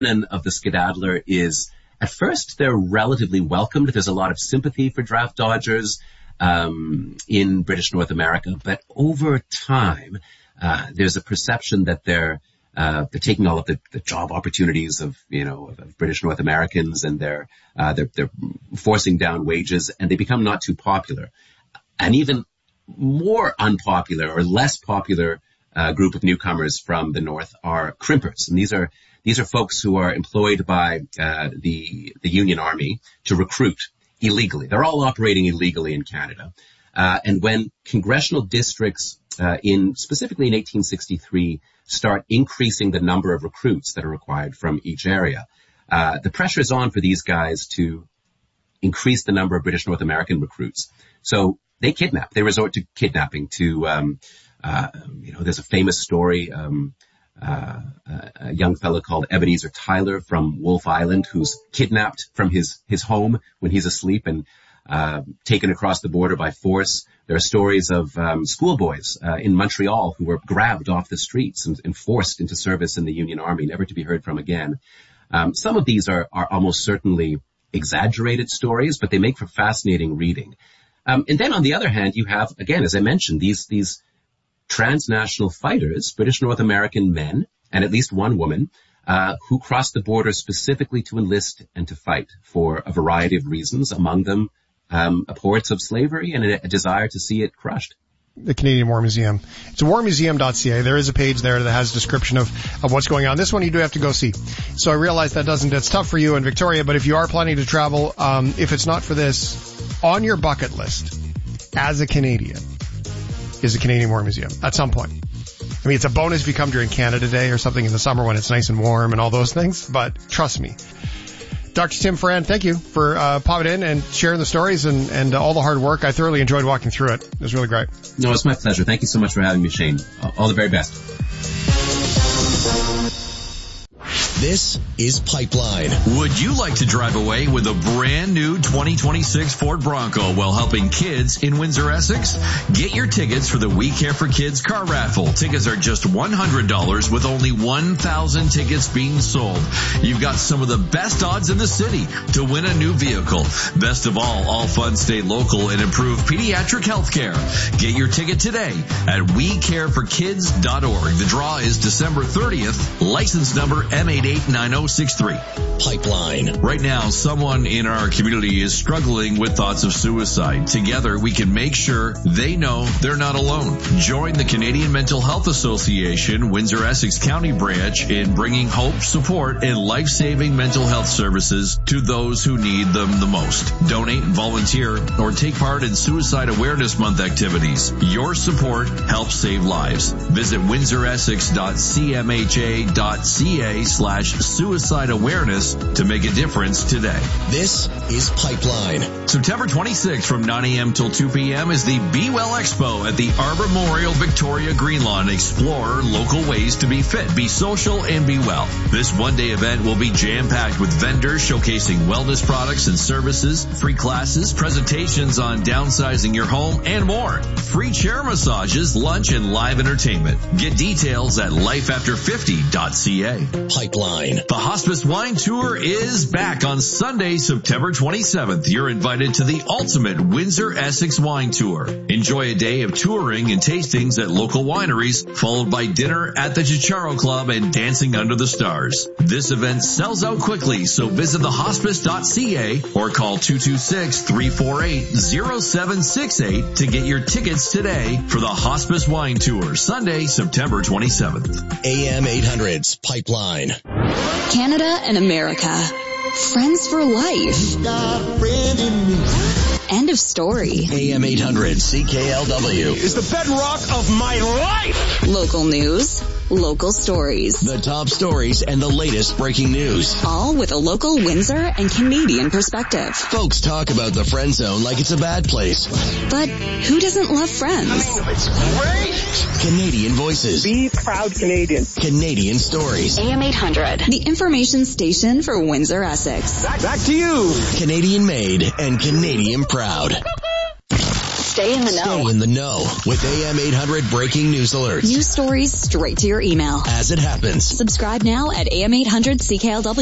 of the skedaddler is, at first, they're relatively welcomed. There's a lot of sympathy for draft dodgers in British North America, but over time, there's a perception that they're taking all of the job opportunities of British North Americans, and they're forcing down wages, and they become not too popular. An even more unpopular or less popular group of newcomers from the north are crimpers, and these are folks who are employed by the Union Army to recruit illegally. They're all operating illegally in Canada. And when congressional districts specifically in 1863 start increasing the number of recruits that are required from each area, the pressure is on for these guys to increase the number of British North American recruits. So they resort to kidnapping to, there's a famous story, a young fellow called Ebenezer Tyler from Wolfe Island, who's kidnapped from his home when he's asleep and taken across the border by force. There are stories of schoolboys in Montreal who were grabbed off the streets and forced into service in the Union Army, never to be heard from again. Some of these are almost certainly exaggerated stories, but they make for fascinating reading. And then on the other hand, you have, again, as I mentioned, these transnational fighters, British North American men, and at least one woman, who crossed the border specifically to enlist and to fight for a variety of reasons, among them abhorrence of slavery and a desire to see it crushed. The Canadian War Museum. It's warmuseum.ca. There is a page there that has a description of what's going on. This one you do have to go see. So I realize that's tough for you in Victoria, but if you are planning to travel, if it's not for this, on your bucket list as a Canadian is the Canadian War Museum at some point. I mean, it's a bonus if you come during Canada Day or something in the summer when it's nice and warm and all those things, but trust me. Dr. Tim Foran, thank you for popping in and sharing the stories and all the hard work. I thoroughly enjoyed walking through it. It was really great. No, it's my pleasure. Thank you so much for having me, Shane. All the very best. This is Pipeline. Would you like to drive away with a brand new 2026 Ford Bronco while helping kids in Windsor, Essex? Get your tickets for the We Care for Kids car raffle. Tickets are just $100 with only 1,000 tickets being sold. You've got some of the best odds in the city to win a new vehicle. Best of all funds stay local and improve pediatric health care. Get your ticket today at WeCareForKids.org. The draw is December 30th. License number M889063. Pipeline. Right now, someone in our community is struggling with thoughts of suicide. Together, we can make sure they know they're not alone. Join the Canadian Mental Health Association, Windsor Essex County branch, in bringing hope, support, and life-saving mental health services to those who need them the most. Donate, volunteer, or take part in Suicide Awareness Month activities. Your support helps save lives. Visit windsoressex.cmha.ca/suicide awareness to make a difference today. This is Pipeline. September 26th from 9 a.m. till 2 p.m. is the Be Well Expo at the Arbor Memorial Victoria Greenlawn. Explore local ways to be fit, be social, and be well. This one-day event will be jam-packed with vendors showcasing wellness products and services, free classes, presentations on downsizing your home, and more. Free chair massages, lunch, and live entertainment. Get details at lifeafter50.ca. Pipeline. The Hospice Wine Tour is back on Sunday, September 27th. You're invited to the ultimate Windsor Essex Wine Tour. Enjoy a day of touring and tastings at local wineries, followed by dinner at the Chicharo Club and dancing under the stars. This event sells out quickly, so visit thehospice.ca or call 226-348-0768 to get your tickets today for the Hospice Wine Tour, Sunday, September 27th. AM 800's Pipeline. Canada and America. Friends for life. End of story. AM 800 CKLW is the bedrock of my life. Local news, local stories. The top stories and the latest breaking news. All with a local Windsor and Canadian perspective. Folks talk about the friend zone like it's a bad place. But who doesn't love Friends? It's great. Canadian voices. Be proud Canadian. Canadian stories. AM 800, the information station for Windsor, Essex. Back to you. Canadian made and Canadian proud. Stay Stay in the know. Stay in the know with AM 800 breaking news alerts News stories straight to your email. as it happens. Subscribe now at AM800CKLW.